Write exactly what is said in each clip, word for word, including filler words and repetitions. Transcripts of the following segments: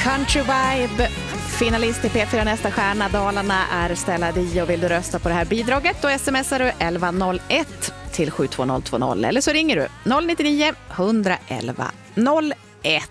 Country Vibe, finalist i P fyra Nästa stjärna. Dalarna är Stella Di, och vill du rösta på det här bidraget då smsar du elva noll ett till sju två noll två noll eller så ringer du noll nio nio ett ett ett noll ett.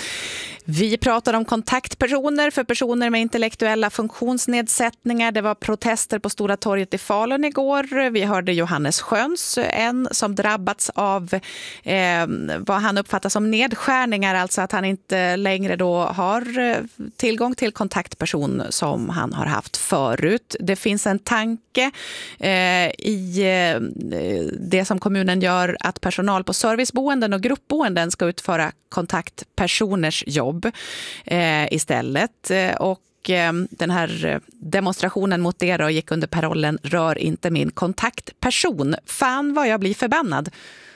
Vi pratar om kontaktpersoner för personer med intellektuella funktionsnedsättningar. Det var protester på Stora torget i Falun igår. Vi hörde Johannes Sjöns, en som drabbats av eh, vad han uppfattar som nedskärningar. Alltså att han inte längre då har tillgång till kontaktperson som han har haft förut. Det finns en tanke eh, i eh, det som kommunen gör, att personal på serviceboenden och gruppboenden ska utföra kontaktpersoners jobb eh, istället. Och eh, den här demonstrationen mot det då gick under parollen "Rör inte min kontaktperson". Fan vad jag blir förbannad,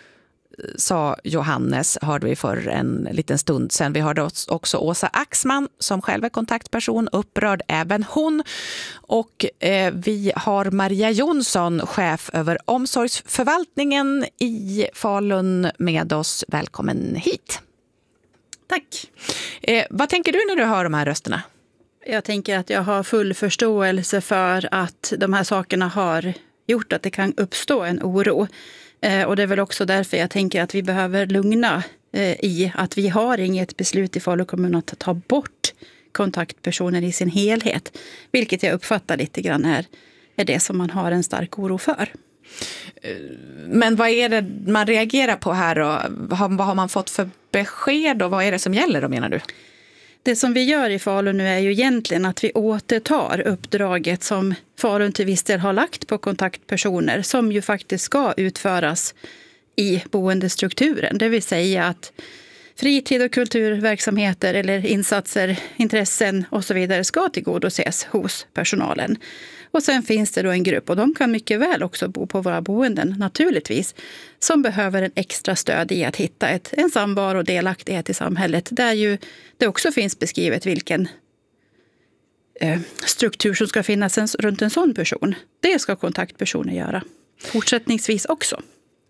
sa Johannes, hörde vi för en liten stund sedan. Vi hörde också Åsa Axman som själv är kontaktperson, upprörd även hon. Och eh, vi har Maria Jonsson, chef över omsorgsförvaltningen i Falun, med oss. Välkommen hit. Tack. Eh, vad tänker du när du hör de här rösterna? Jag tänker att jag har full förståelse för att de här sakerna har gjort att det kan uppstå en oro. Eh, och det är väl också därför jag tänker att vi behöver lugna eh, i att vi har inget beslut i Falu kommun att ta bort kontaktpersoner i sin helhet. Vilket jag uppfattar lite grann är, är det som man har en stark oro för. Men vad är det man reagerar på här då? Vad har man fått för besked och vad är det som gäller då, menar du? Det som vi gör i Falun nu är ju egentligen att vi återtar uppdraget som Falun till viss del har lagt på kontaktpersoner, som ju faktiskt ska utföras i boendestrukturen. Det vill säga att fritid och kulturverksamheter eller insatser, intressen och så vidare ska tillgodoses hos personalen. Och sen finns det då en grupp, och de kan mycket väl också bo på våra boenden naturligtvis, som behöver en extra stöd i att hitta ett, en samvaro och delaktighet i samhället. Där ju det också finns beskrivet vilken eh, struktur som ska finnas en, runt en sån person. Det ska kontaktpersoner göra fortsättningsvis också.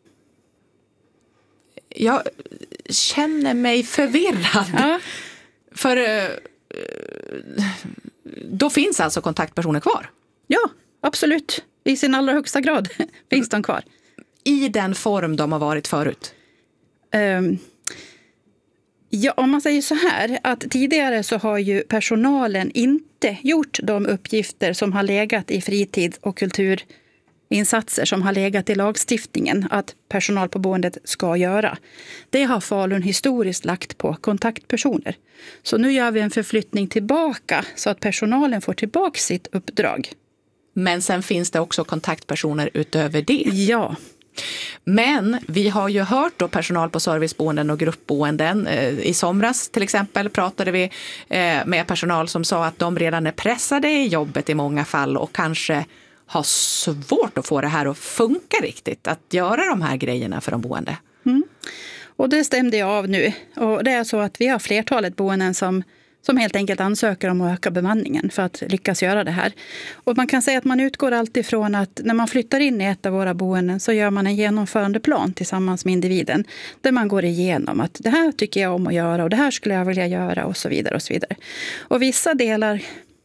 Jag känner mig förvirrad. Ja. För eh, då finns alltså kontaktpersoner kvar? Ja, absolut. I sin allra högsta grad finns de kvar. I den form de har varit förut? Um, ja, om man säger så här, att tidigare så har ju personalen inte gjort de uppgifter som har legat i fritid- och kulturinsatser som har legat i lagstiftningen att personal på boendet ska göra. Det har Falun historiskt lagt på kontaktpersoner. Så nu gör vi en förflyttning tillbaka så att personalen får tillbaka sitt uppdrag. Men sen finns det också kontaktpersoner utöver det. Ja. Men vi har ju hört då personal på serviceboenden och gruppboenden. I somras till exempel pratade vi med personal som sa att de redan är pressade i jobbet i många fall och kanske har svårt att få det här att funka riktigt. Att göra de här grejerna för de boende. Mm. Och det stämde jag av nu. Och det är så att vi har flertalet boenden som som helt enkelt ansöker om att öka bemanningen för att lyckas göra det här. Och man kan säga att man utgår alltid från att när man flyttar in i ett av våra boenden så gör man en genomförandeplan tillsammans med individen. Där man går igenom att det här tycker jag om att göra och det här skulle jag vilja göra och så vidare och så vidare. Och vissa delar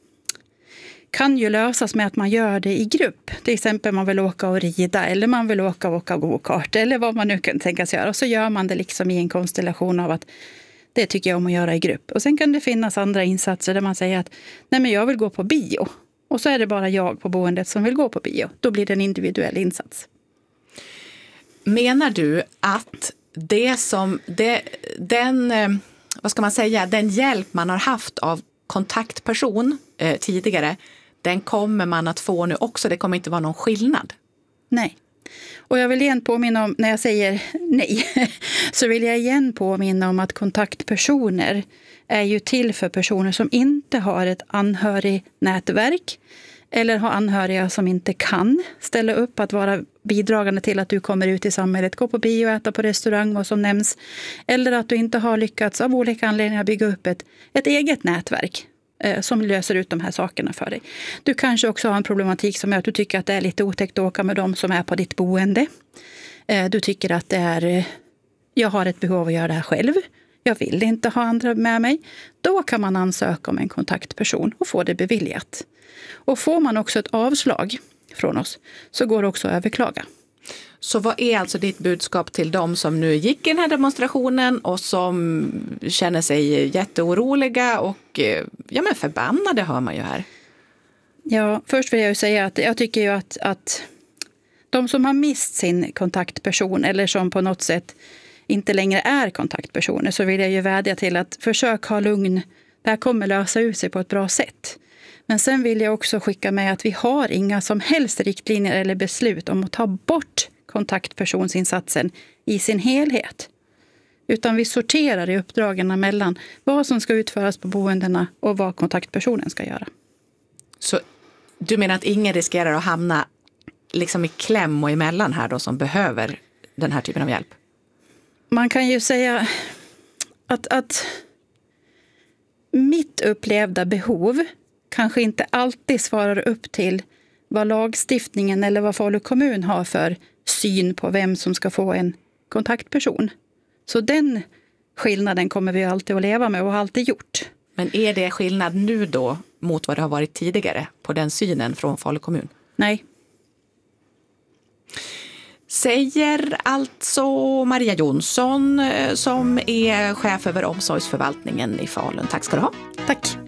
kan ju lösas med att man gör det i grupp. Till exempel man vill åka och rida eller man vill åka och åka go-kart eller vad man nu kan tänkas göra. Och så gör man det liksom i en konstellation av att det tycker jag om att göra i grupp. Och sen kan det finnas andra insatser där man säger att nej men jag vill gå på bio. Och så är det bara jag på boendet som vill gå på bio. Då blir det en individuell insats. Menar du att det som det, den, vad ska man säga, den hjälp man har haft av kontaktperson eh, tidigare, den kommer man att få nu också? Det kommer inte vara någon skillnad? Nej. Och jag vill igen påminna om, när jag säger nej, så vill jag igen påminna om att kontaktpersoner är ju till för personer som inte har ett anhörignätverk eller har anhöriga som inte kan ställa upp att vara bidragande till att du kommer ut i samhället, gå på bio, äta på restaurang, vad som nämns, eller att du inte har lyckats av olika anledningar bygga upp ett, ett eget nätverk som löser ut de här sakerna för dig. Du kanske också har en problematik som är att du tycker att det är lite otäckt att åka med dem som är på ditt boende. Du tycker att det är, jag har ett behov av att göra det här själv. jag vill inte ha andra med mig, då kan man ansöka om en kontaktperson och få det beviljat. Och får man också ett avslag från oss så går det också att överklaga. Så vad är alltså ditt budskap till de som nu gick i den här demonstrationen och som känner sig jätteoroliga och ja, men förbannade hör man ju här? Ja, först vill jag ju säga att jag tycker ju att, att de som har mist sin kontaktperson eller som på något sätt inte längre är kontaktpersoner, så vill jag ju vädja till att försök ha lugn. Det här kommer lösa ut sig på ett bra sätt. Men sen vill jag också skicka med att vi har inga som helst riktlinjer eller beslut om att ta bort kontaktpersonsinsatsen i sin helhet. Utan vi sorterar i uppdragen mellan vad som ska utföras på boendena och vad kontaktpersonen ska göra. Så du menar att ingen riskerar att hamna liksom i kläm och emellan här då som behöver den här typen av hjälp? Man kan ju säga att, att mitt upplevda behov kanske inte alltid svarar upp till vad lagstiftningen eller vad Falu kommun har för syn på vem som ska få en kontaktperson. Så den skillnaden kommer vi alltid att leva med och har alltid gjort. Men är det skillnad nu då mot vad det har varit tidigare på den synen från Falu kommun? Nej. Säger alltså Maria Jonsson som är chef över omsorgsförvaltningen i Falun. Tack ska du ha. Tack.